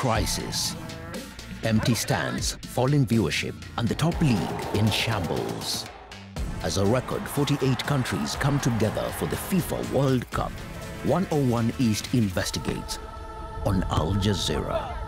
crisis. Empty stands, falling viewership, and the top league in shambles. As a record 48 countries come together for the FIFA World Cup, 101 East investigates on Al Jazeera.